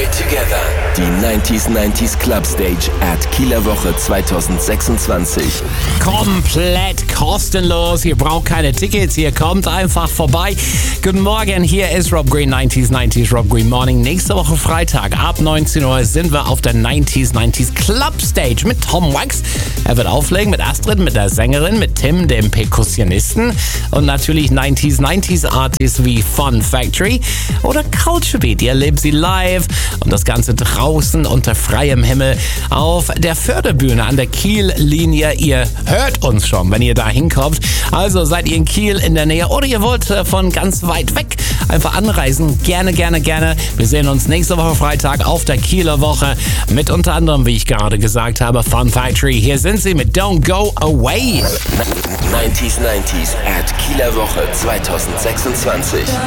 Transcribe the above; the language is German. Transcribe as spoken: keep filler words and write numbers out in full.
it together. Die neunzig neunzig Club Stage at Kieler Woche zwanzig sechsundzwanzig. Komplett kostenlos. Ihr braucht keine Tickets. Ihr kommt einfach vorbei. Guten Morgen, hier ist Rob Green, neunzig neunzig Rob Green Morning. Nächste Woche Freitag ab neunzehn Uhr sind wir auf der neunzig neunzig Club Stage mit Tom Wax. Er wird auflegen mit Astrid, mit der Sängerin, mit Tim, dem Perkussionisten und natürlich neunzig neunzig Artists wie Fun Factory oder Culture Beat. Ihr erlebt sie live und das Ganze draußen unter freiem Himmel auf der Förderbühne an der Kiel-Linie. Ihr hört uns schon, wenn ihr da hinkommt. Also seid ihr in Kiel in der Nähe oder ihr wollt von ganz weit weg einfach anreisen. Gerne, gerne, gerne. Wir sehen uns nächste Woche Freitag auf der Kieler Woche mit unter anderem, wie ich gerade gesagt habe, Fun Factory. Hier sind sie mit Don't Go Away. neunzig neunzig at Kieler Woche zwanzig sechsundzwanzig.